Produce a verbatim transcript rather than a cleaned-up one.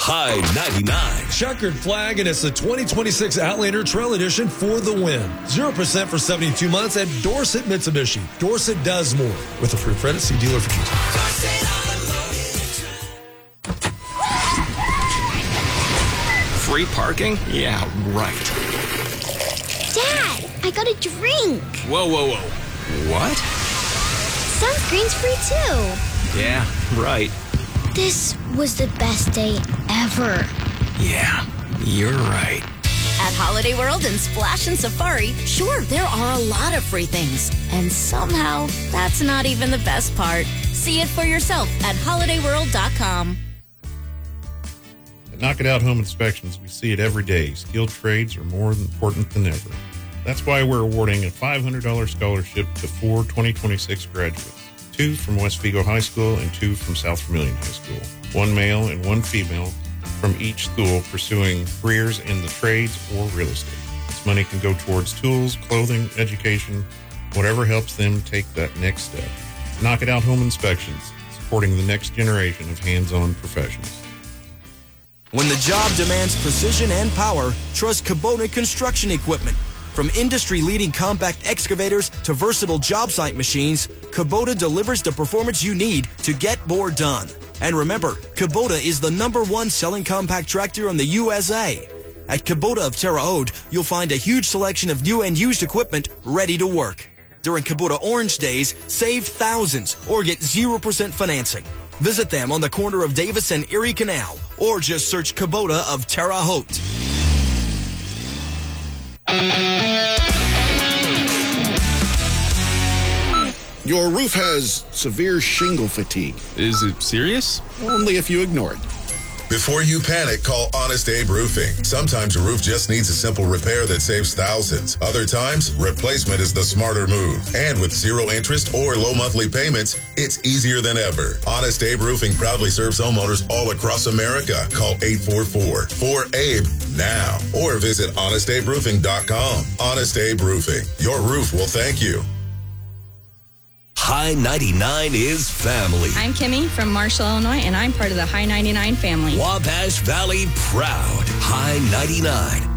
High ninety-nine. Checkered flag, and it's the twenty twenty-six Outlander Trail Edition for the win. zero percent for seventy-two months at Dorset Mitsubishi. Dorset does more. With a free credit, see dealer for details. Free parking? Yeah, right. Dad, I got a drink. Whoa, whoa, whoa. What? Sunscreen's free too. Yeah, right. This was the best day ever. Yeah, you're right. At Holiday World and Splash and Safari, sure, there are a lot of free things. And somehow, that's not even the best part. See it for yourself at holiday world dot com. At Knock It Out Home Inspections, we see it every day. Skilled trades are more important than ever. That's why we're awarding a five hundred dollars scholarship to four twenty twenty-six graduates. Two from West Vigo High School and two from South Vermilion High School. One male and one female from each school pursuing careers in the trades or real estate. This money can go towards tools, clothing, education, whatever helps them take that next step. Knock It Out Home Inspections, supporting the next generation of hands-on professionals. When the job demands precision and power, trust Kubota Construction Equipment. From industry-leading compact excavators to versatile job site machines, Kubota delivers the performance you need to get more done. And remember, Kubota is the number one selling compact tractor in the U S A. At Kubota of Terre Haute, you'll find a huge selection of new and used equipment ready to work. During Kubota Orange Days, save thousands or get zero percent financing. Visit them on the corner of Davis and Erie Canal, or just search Kubota of Terre Haute. Your roof has severe shingle fatigue. Is it serious? Only if you ignore it. Before you panic, call Honest Abe Roofing. Sometimes a roof just needs a simple repair that saves thousands. Other times, replacement is the smarter move. And with zero interest or low monthly payments, it's easier than ever. Honest Abe Roofing proudly serves homeowners all across America. Call eight four four, four A B E now or visit honest abe roofing dot com. Honest Abe Roofing. Your roof will thank you. High ninety-nine is family. I'm Kimmy from Marshall, Illinois, and I'm part of the High ninety-nine family. Wabash Valley proud. High ninety-nine.